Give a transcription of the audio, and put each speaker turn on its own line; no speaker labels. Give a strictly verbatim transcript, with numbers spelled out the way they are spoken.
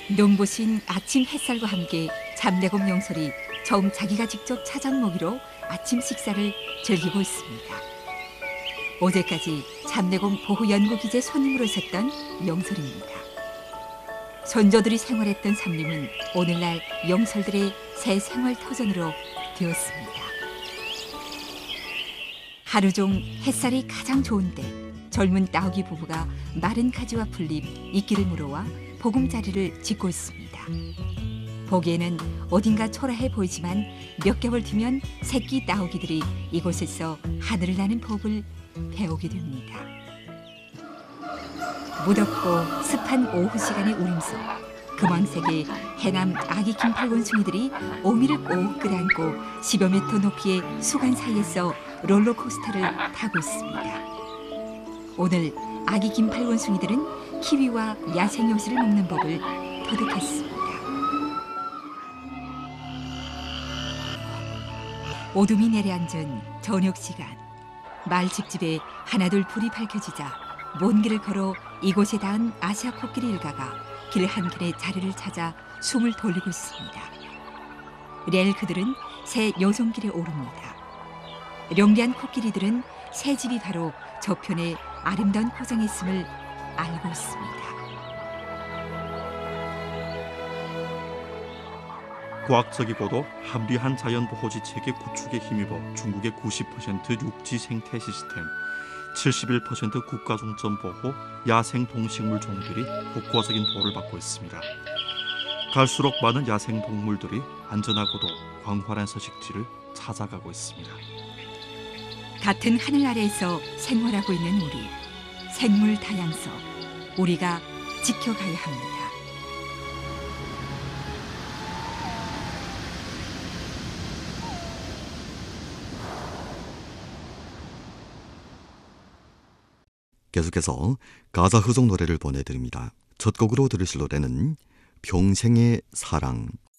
눈부신 아침 햇살과 함께 잠대곰 영설이 처음 자기가 직접 찾아온 먹이로 아침 식사를 즐기고 있습니다. 어제까지 잠대곰 보호연구기재 손님으로 있었던 영설입니다. 선조들이 생활했던 삼림은 오늘날 영설들의 새 생활 터전으로 되었습니다. 하루 종 햇살이 가장 좋은데 젊은 따오기 부부가 마른 가지와 풀잎, 이끼를 물어와 보금자리를 짓고 있습니다. 보기에는 어딘가 초라해 보이지만 몇 개월 뒤면 새끼 따오기들이 이곳에서 하늘을 나는 법을 배우게 됩니다. 무덥고 습한 오후 시간의 울음소, 금왕색의 해남 아기 김팔원숭이들이 오미를 꼭 끌어안고 십여 미터 높이의 수간 사이에서 롤러코스터를 타고 있습니다. 오늘 아기 김팔원숭이들은 키위와 야생요시를 먹는 법을 터득했습니다. 어둠이 내려앉은 저녁 시간, 마을 집집에 하나둘 불이 밝혀지자 먼 길을 걸어 이곳에 닿은 아시아 코끼리 일가가 길 한켠에 자리를 찾아 숨을 돌리고 있습니다. 레일 그들은 새 여성길에 오릅니다. 용기한 코끼리들은 새 집이 바로 저편에 아름다운 고장에 있음을 알고 있습니다.
과학적이고도 합리한 자연보호지 체계 구축에 힘입어 중국의 구십 퍼센트 육지 생태 시스템, 칠십일 퍼센트 국가 중점 보호, 야생 동식물 종들이 국가적인 보호를 받고 있습니다. 갈수록 많은 야생 동물들이 안전하고도 광활한 서식지를 찾아가고 있습니다.
같은 하늘 아래에서 생활하고 있는 우리, 생물 다양성, 우리가 지켜가야 합니다.
계속해서 가사 후속 노래를 보내드립니다. 첫 곡으로 들으실 노래는 평생의 사랑,